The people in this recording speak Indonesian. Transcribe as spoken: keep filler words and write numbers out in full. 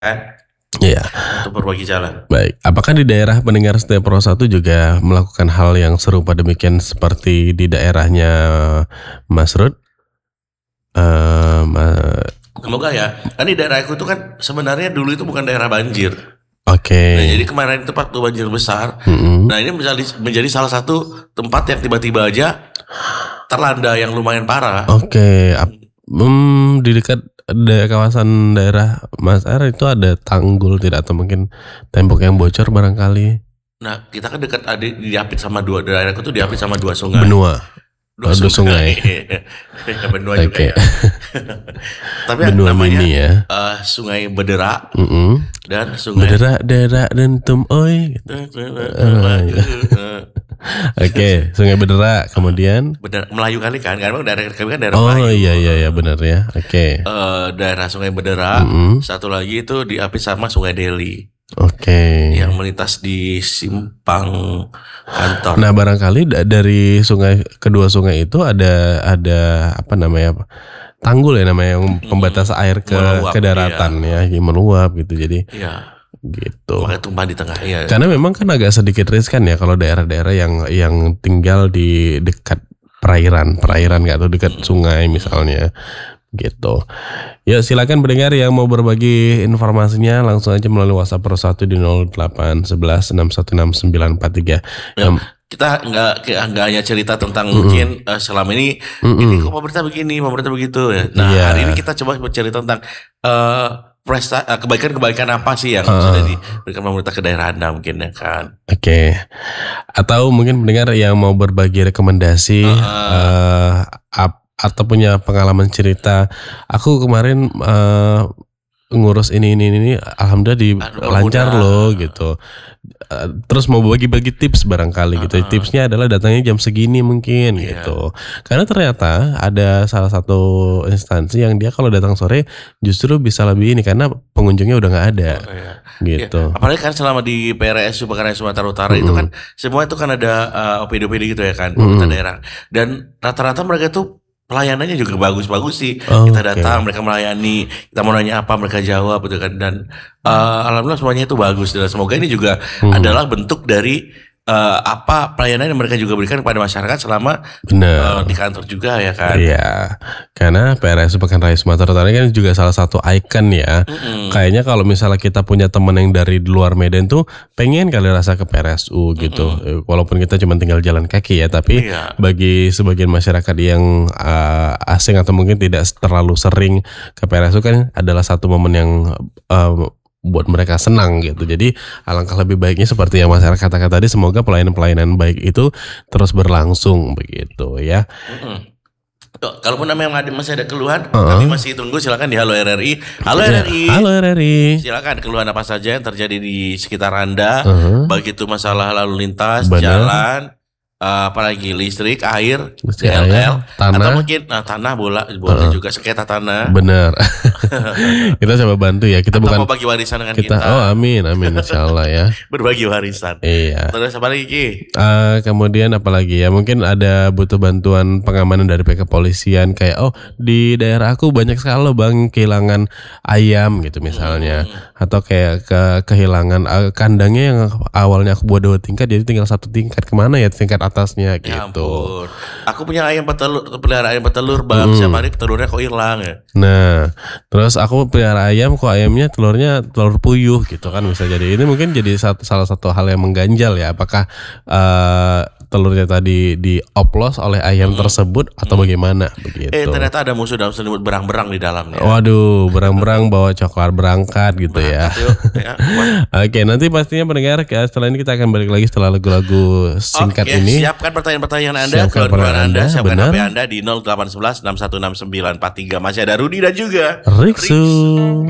kan? Iya. Untuk berbagi jalan. Baik, apakah di daerah pendengar Setia Pro satu juga melakukan hal yang serupa demikian seperti di daerahnya Mas Ruth? Uh, ma- Semoga ya. Kan di daerah aku itu kan sebenarnya dulu itu bukan daerah banjir. Oke. Okay. Nah, jadi kemarin itu waktu banjir besar. Mm-hmm. Nah ini menjadi menjadi salah satu tempat yang tiba-tiba aja terlanda yang lumayan parah. Oke. Okay. Hmm, di dekat da- kawasan daerah Mas R itu ada tanggul tidak atau mungkin tembok yang bocor barangkali? Nah kita kan dekat ada diapit sama dua daerahku tuh diapit sama dua sungai. Benua. Dua sungai. sungai. Benua juga okay. Ya. Tapi benua namanya ya. uh, Sungai Bedera mm-hmm. dan Sungai Bedera Dera dan Tum Oi. Oke, okay, Sungai Bedera, kemudian Bedera, Melayu kali kan, karena daerah kami kan daerah oh, Melayu. Oh iya iya iya benar ya. Oke. Okay. Uh, daerah Sungai Bedera, mm-hmm. Satu lagi itu diapit sama Sungai Deli. Oke. Okay. Yang melintas di simpang kantor. Nah barangkali dari sungai kedua sungai itu ada ada apa namanya tanggul ya namanya yang pembatas air ke meluap, ke daratan iya. Ya, meluap gitu jadi. Iya. Gitu. Makanya tumpah di tengah ya. Karena memang kan agak sedikit riskan ya kalau daerah-daerah yang yang tinggal di dekat perairan perairan nggak atau dekat hmm. sungai misalnya. Gitu. Ya silakan pendengar yang mau berbagi informasinya langsung aja melalui WhatsApp Pro satu di nol delapan satu satu enam satu enam sembilan empat tiga. Ya, um, kita nggak nggak hanya cerita tentang mm-mm. mungkin uh, selama ini mm-mm. ini kok pemerintah begini, pemerintah begitu ya. Nah yeah. Hari ini kita coba bercerita tentang uh, presta uh, kebaikan-kebaikan apa sih yang uh. sudah diberikan pemerintah ke daerah Anda mungkin ya kan. Oke. Okay. Atau mungkin pendengar yang mau berbagi rekomendasi uh. Uh, up atau punya pengalaman cerita, aku kemarin uh, ngurus ini ini ini, alhamdulillah di Aduh, lancar mudah. Loh gitu. Uh, terus mau bagi-bagi tips barangkali uh-huh. gitu. Tipsnya adalah datangnya jam segini mungkin yeah. gitu. Karena ternyata ada salah satu instansi yang dia kalau datang sore justru bisa lebih ini karena pengunjungnya udah nggak ada. Oh, iya. Gitu. Ya, apalagi kan selama di P R S U Pekarangan Sumatera Utara mm-hmm. itu kan semua itu kan ada uh, O P D O P D gitu ya kan pemerintah mm-hmm. daerah. Dan rata-rata mereka tuh pelayanannya juga bagus-bagus sih. Oh, kita datang, okay. Mereka melayani, kita mau nanya apa, mereka jawab gitu kan. Dan uh, alhamdulillah semuanya itu bagus. Dan semoga ini juga hmm. adalah bentuk dari uh, apa pelayanan yang mereka juga berikan kepada masyarakat selama uh, di kantor juga ya kan. Iya, karena P R S U Pekan Raya Sumatera Utara kan juga salah satu ikon ya. Mm-hmm. Kayaknya kalau misalnya kita punya teman yang dari luar Medan tuh pengen kali rasa ke P R S U gitu. Mm-hmm. Walaupun kita cuma tinggal jalan kaki ya, tapi iya. Bagi sebagian masyarakat yang uh, asing atau mungkin tidak terlalu sering ke P R S U kan adalah satu momen yang uh, buat mereka senang gitu. Jadi alangkah lebih baiknya seperti yang Mas katakan tadi, semoga pelayanan-pelayanan baik itu terus berlangsung begitu ya. Mm-hmm. Tuh, kalaupun namanya masih ada keluhan, uh-huh. kami masih tunggu, silakan di Halo R R I. Halo R R I. Halo R R I. Silakan keluhan apa saja yang terjadi di sekitar Anda, uh-huh. baik itu masalah lalu lintas, Benar. Jalan, uh, apalagi listrik, air, listrik, D L L, air, tanah. Atau mungkin nah, tanah bola, boleh uh-huh. juga sengketa tanah. Benar. Kita coba bantu ya. Kita atau bukan mau bagi warisan dengan kita. kita. Oh amin, amin insyaallah ya. Berbagi warisan. Iya. Terus apa lagi Ki? Uh, kemudian apa lagi ya? Mungkin ada butuh bantuan pengamanan dari pihak kepolisian kayak oh di daerah aku banyak sekali loh bang kehilangan ayam gitu misalnya, hmm. atau kayak ke kehilangan uh, kandangnya yang awalnya aku buat dua tingkat jadi tinggal satu tingkat, kemana ya tingkat atasnya gitu. Ya ampun. Aku punya ayam petelur, pelihara ayam petelur bang, hmm. setiap hari telurnya kok hilang ya. Nah, terus aku pelihara ayam kok ayamnya telurnya telur puyuh gitu kan bisa jadi. Ini mungkin jadi satu, salah satu hal yang mengganjal ya. Apakah uh, telurnya tadi dioplos oleh ayam hmm. tersebut atau hmm. bagaimana begitu? Eh ternyata ada musuh dalam selimut berang-berang di dalamnya. Waduh, berang-berang bawa coklat berangkat gitu berangkat, ya. Yuk, ya. Oke, nanti pastinya pendengar setelah ini kita akan balik lagi setelah lagu-lagu singkat Oke, ini. Siapkan pertanyaan-pertanyaan Anda, siapkan pertanyaan Anda, siapkan benar. H P Anda di nol delapan satu satu enam satu enam sembilan empat tiga. Masih ada Rudi dan juga Riksu.